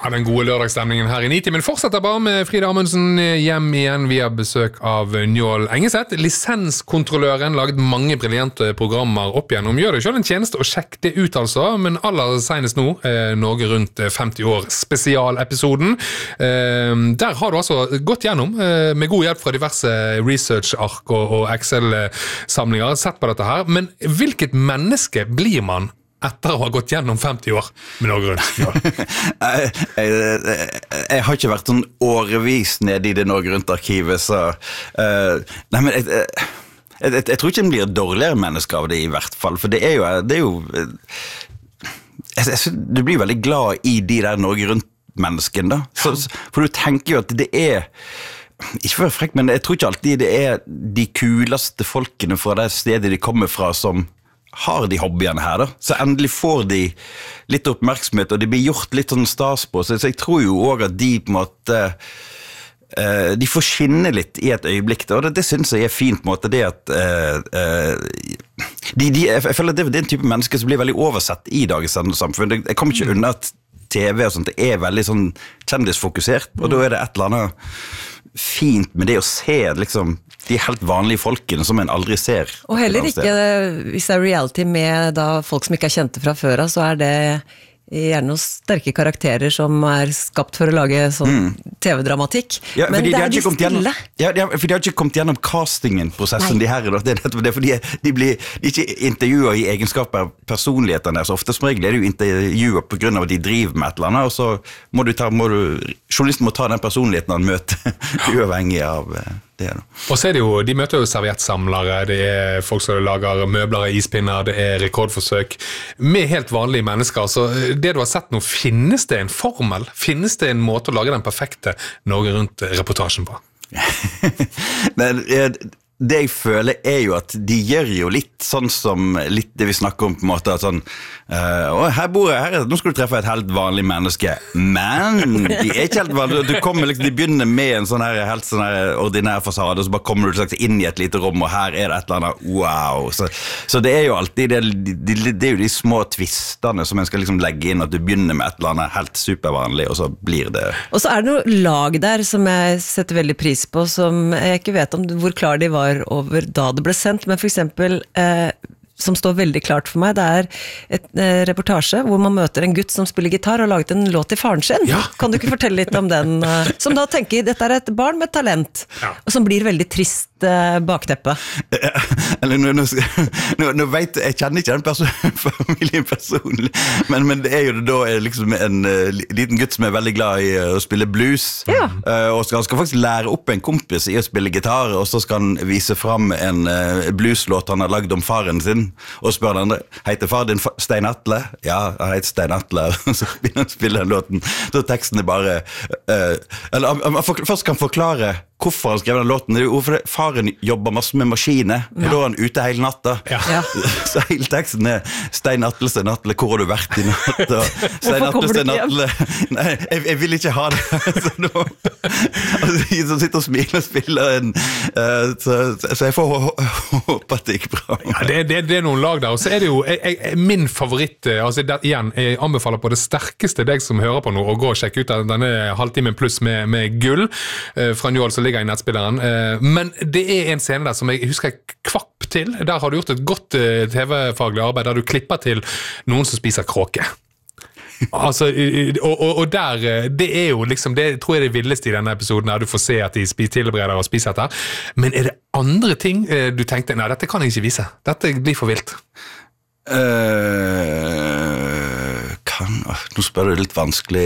Ja, den gode lørdagsstemningen her i Nitimen fortsetter bare med Frida Amundsen hjem igjen via besøk av Njål Engeseth. Lisenskontrolløren laget mange briljante programmer opp igjennom. Gjør det selv en tjeneste å sjekke det ut altså, men aller senest nå, Norge rundt 50 år spesialepisoden. Der har du altså gått gjennom med god hjelp fra diverse research-ark og Excel-samlinger sett på dette her, men hvilket menneske blir man etter å ha gått gjennom 50 år med Norge rundt? Jeg har ikke vært sånn årevis nede i det Norge rundt-arkivet, så nei, men jeg tror ikke en blir dårligere menneske av det i hvert fall, for det er jo du blir veldig glad i de der Norge rundt-menneskene da, for du tenker jo at det er ikke for å være frekk, men jeg tror ikke alltid det er de kuleste folkene fra det stedet de kommer fra som har de hobbyene her da, så endelig får de litt oppmerksomhet, og de blir gjort litt sånn stas på, så jeg tror jo også at de på en måte, de får skinne litt i et øyeblikk da, og det synes jeg er fint på en måte, det at jeg føler at det er en type mennesker som blir veldig oversett i dagens samfunn, jeg kommer ikke unna at TV og sånt, det er veldig sånn kjendisfokusert, og da er det et eller annet fint med det å se liksom de helt vanlige folkene som en aldri ser. Og heller ikke, hvis det er reality med da folk som ikke er kjente fra før, så er det gjerne noen sterke karakterer som er skapt for å lage sånn TV-dramatikk. Ja, men det er de stille. For de har ikke kommet gjennom castingen-prosessen, de her, det er fordi de blir ikke intervjuet i egenskaper av personlighetene, så ofte som regel er det jo intervjuet på grunn av at de driver med et eller annet, og så journalisten må ta den personligheten han møter, uavhengig av det. Og så er det jo, de møter jo serviettsamlere, det er folk som lager møbler og ispinner, det er rekordforsøk med helt vanlige mennesker, så det du har sett nå, finnes det en formel? Finnes det en måte å lage den perfekte Norge rundt-reportasjen på? Men det jeg føler er jo at de gjør jo litt sånn som litt det vi snakker om på en måte, at sånn, her bor jeg, nå skal du treffe et helt vanlig menneske, men de er ikke helt vanlige, de begynner med en sånn her, helt sånn her ordinær fasade, og så bare kommer du slags inn i et lite rom, og her er det et eller annet, wow, så det er jo alltid, det er jo de små tvistene som en skal liksom legge inn, at du begynner med et eller annet helt supervanlig, og så blir det. Og så er det noe lag der som jeg setter veldig pris på, som jeg ikke vet om hvor klar de var over da det ble sendt, men for eksempel som står veldig klart for meg, det er et reportasje hvor man møter en gutt som spiller gitar og har laget en låt til faren sin. Ja. Kan du ikke fortelle litt om den? Som da tenker, dette er et barn med talent, og som blir veldig trist bakteppe. Eller nå vet jeg kjenner ikke den familien personlig, men det er jo da liksom en liten gutt som er veldig glad i å spille blues, og han skal faktisk lære opp en kompis i å spille gitar, og så skal han vise frem en blueslåt han har lagd om faren sin, og spør den andre, heter far din Stein Atle? Ja, han heter Stein Atle, og så begynner han å spille den låten, så teksten er bare først kan han forklare hvorfor han skrev den låten, det er jo fordi faren jobber masse med maskiner, og da er han ute hele natta. Så hele teksten er Stein Atle, hvor har du vært i natt? Stein Atle, nei, jeg vil ikke ha det. Så sitter og smiler og spiller så jeg får håpe at det gikk bra. Ja, det er noen lag der, og så er det jo min favoritt, altså igjen, jeg anbefaler på det sterkeste deg som hører på nå, å gå og sjekke ut denne halvtimen pluss med gull fra Njål, som ligger i nettspilleren, men det er en scene der som jeg husker jeg kvapp til, der har du gjort et godt TV-faglig arbeid, der du klipper til noen som spiser kråke. Altså, og der, det er jo liksom, det tror jeg det villeste i denne episoden, der du får se at de tilbereder og spiser dette, men er det andre ting du tenkte, nei, dette kan jeg ikke vise, dette blir for vilt? Nå spør du litt vanskelig,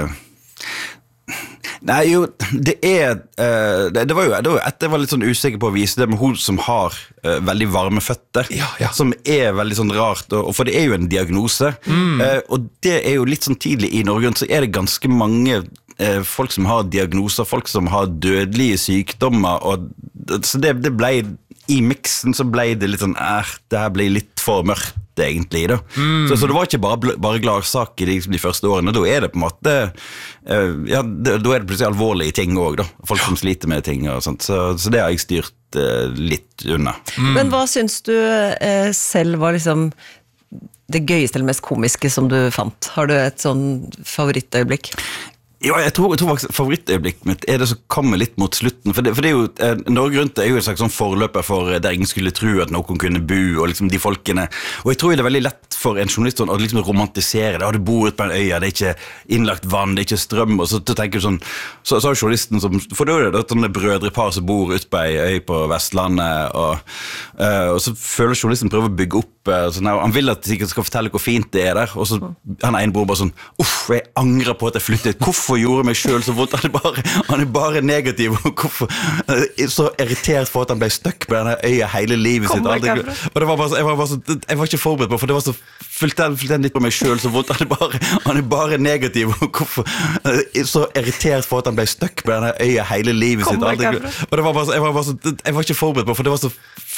nei, jo, det var jo jeg var litt sånn usikker på å vise det med hun som har veldig varme føtter, som er veldig sånn rart, for det er jo en diagnose, og det er jo litt sånn tidlig i Norge, så er det ganske mange folk som har diagnoser, folk som har dødelige sykdommer, og så det ble, i mixen så ble det litt sånn, det her ble litt for mørkt, egentlig da. Så det var ikke bare gladsaker de første årene, da er det på en måte da er det plutselig alvorlige ting også da, folk som sliter med ting og sånt, så det har jeg styrt litt unna. Men hva synes du selv var liksom det gøyeste eller mest komiske som du fant? Har du et sånn favorittøyeblikk? Ja, jeg tror faktisk favorittøyeblikket mitt det som kommer litt mot slutten, for det er jo, Norge Rundt jo en slags sånn forløper for der ingen skulle tro at noen kunne bo, og liksom de folkene, og jeg tror det er veldig lett for en journalist å liksom romantisere det, du bor ute på en øya, det er ikke innlagt vann, det er ikke strøm, og så tenker du sånn, så har journalisten som, for da det sånne brødrepar som bor ute på en øy på Vestlandet, og så føler journalisten prøver å bygge opp, sånn, han vil at de skal fortelle hvor fint det der, og så han en bror bare sånn, jeg angrer på at jeg flyttet, hvorfor gjorde meg selv så vondt, han bare negativ, og hvorfor så irritert for at han ble støkk på denne øya hele livet sitt, og det var bare, jeg var ikke forberedt på, for det var så fylte litt på meg selv så vondt, han bare negativ, og hvorfor så irritert for at han ble støkk på denne øya hele livet sitt, og det var bare, jeg var ikke forberedt på, for det var så